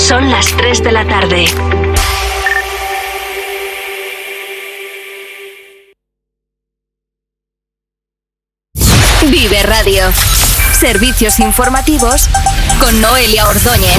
Son las 3 de la tarde. Vive Radio. Servicios informativos con Noelia Ordóñez.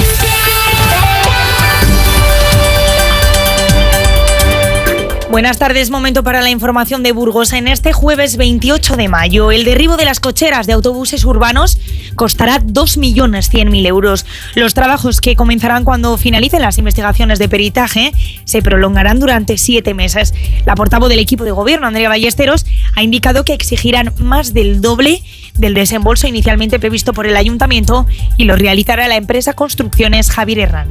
Buenas tardes, momento para la información de Burgos. En este jueves 28 de mayo, el derribo de las cocheras de autobuses urbanos costará 2.100.000 euros. Los trabajos, que comenzarán cuando finalicen las investigaciones de peritaje, se prolongarán durante 7 meses. La portavoz del equipo de gobierno, Andrea Ballesteros, ha indicado que exigirán más del doble del desembolso inicialmente previsto por el ayuntamiento y lo realizará la empresa Construcciones Javier Herrán.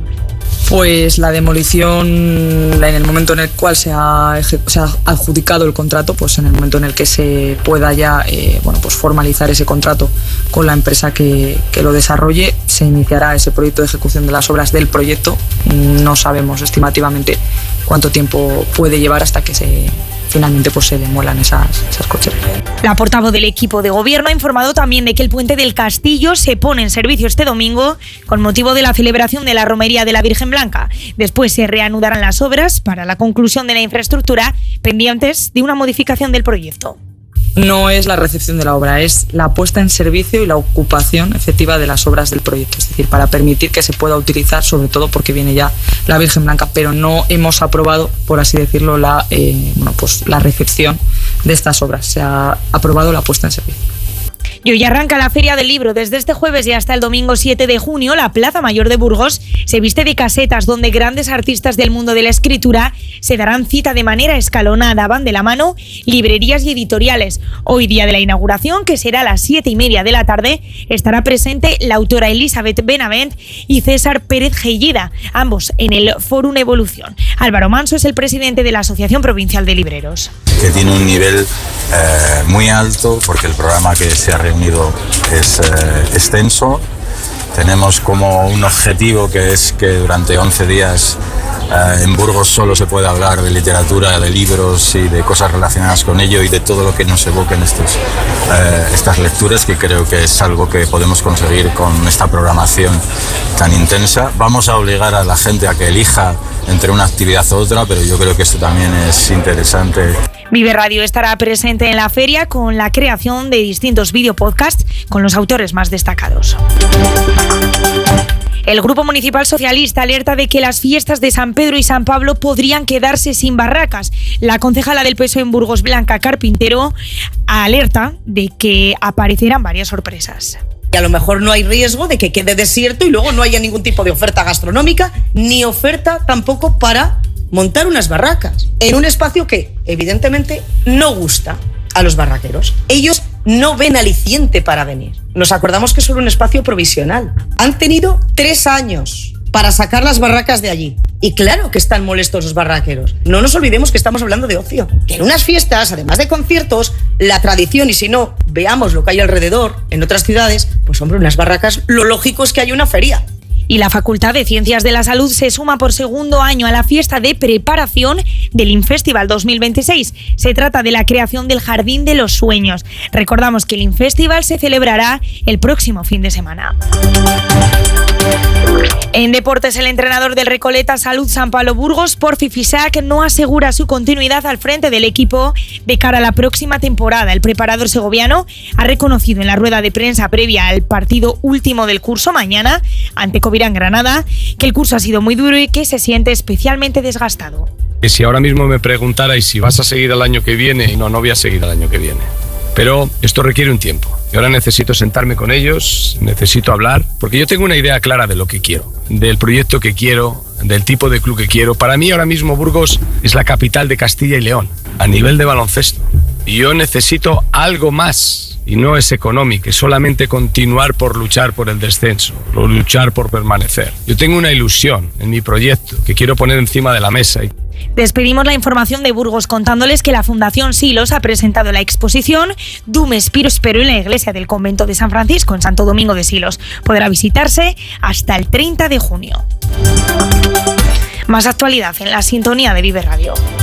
Pues la demolición, en el momento en el cual se ha adjudicado el contrato, pues en el momento en el que se pueda ya pues formalizar ese contrato con la empresa que lo desarrolle, se iniciará ese proyecto de ejecución de las obras del proyecto. No sabemos estimativamente cuánto tiempo puede llevar hasta que finalmente pues se demuelan esas cocheras. La portavoz del equipo de gobierno ha informado también de que el puente del Castillo se pone en servicio este domingo con motivo de la celebración de la romería de la Virgen Blanca. Después se reanudarán las obras para la conclusión de la infraestructura, pendientes de una modificación del proyecto. No es la recepción de la obra, es la puesta en servicio y la ocupación efectiva de las obras del proyecto. Es decir, para permitir que se pueda utilizar, sobre todo porque viene ya la Virgen Blanca, pero no hemos aprobado, por así decirlo, la recepción de estas obras. Se ha aprobado la puesta en servicio. Y hoy arranca la Feria del Libro. Desde este jueves y hasta el domingo 7 de junio, la Plaza Mayor de Burgos se viste de casetas donde grandes artistas del mundo de la escritura se darán cita de manera escalonada. Van de la mano librerías y editoriales. Hoy, día de la inauguración, que será a las 7:30 de la tarde, estará presente la autora Elizabeth Benavent y César Pérez Gellida, ambos en el Fórum Evolución. Álvaro Manso es el presidente de la Asociación Provincial de Libreros. Que tiene un nivel muy alto, porque el programa que se ha reunido es extenso. Tenemos como un objetivo que es que durante 11 días en Burgos solo se puede hablar de literatura, de libros y de cosas relacionadas con ello y de todo lo que nos evoquen estas lecturas, que creo que es algo que podemos conseguir con esta programación tan intensa. Vamos a obligar a la gente a que elija entre una actividad u otra, pero yo creo que esto también es interesante. Vive Radio estará presente en la feria con la creación de distintos videopodcasts con los autores más destacados. El Grupo Municipal Socialista alerta de que las fiestas de San Pedro y San Pablo podrían quedarse sin barracas. La concejala del PSOE en Burgos, Blanca Carpintero, alerta de que aparecerán varias sorpresas. Y a lo mejor no hay riesgo de que quede desierto y luego no haya ningún tipo de oferta gastronómica, ni oferta tampoco para montar unas barracas en un espacio que evidentemente no gusta a los barraqueros. Ellos no ven aliciente para venir. Nos acordamos que es solo un espacio provisional. Han tenido 3 años para sacar las barracas de allí. Y claro que están molestos los barraqueros. No nos olvidemos que estamos hablando de ocio. Que en unas fiestas, además de conciertos, la tradición, y si no, veamos lo que hay alrededor en otras ciudades, pues hombre, unas barracas, lo lógico es que haya una feria. Y la Facultad de Ciencias de la Salud se suma por segundo año a la fiesta de preparación del Infestival 2026. Se trata de la creación del Jardín de los Sueños. Recordamos que el Infestival se celebrará el próximo fin de semana. En deportes, el entrenador del Recoleta Salud San Pablo Burgos, Porfi Fisac, no asegura su continuidad al frente del equipo de cara a la próxima temporada. El preparador segoviano ha reconocido en la rueda de prensa previa al partido último del curso mañana ante Covirán Granada que el curso ha sido muy duro y que se siente especialmente desgastado. Si ahora mismo me preguntarais si vas a seguir el año que viene, no voy a seguir el año que viene. Pero esto requiere un tiempo. Y ahora necesito sentarme con ellos, necesito hablar, porque yo tengo una idea clara de lo que quiero, del proyecto que quiero, del tipo de club que quiero. Para mí ahora mismo Burgos es la capital de Castilla y León, a nivel de baloncesto. Y yo necesito algo más, y no es económico, es solamente continuar por luchar por el descenso, por luchar por permanecer. Yo tengo una ilusión en mi proyecto que quiero poner encima de la mesa. Despedimos la información de Burgos contándoles que la Fundación Silos ha presentado la exposición Dum Spiro Spero en la iglesia del convento de San Francisco en Santo Domingo de Silos. Podrá visitarse hasta el 30 de junio. Más actualidad en la sintonía de Vive Radio.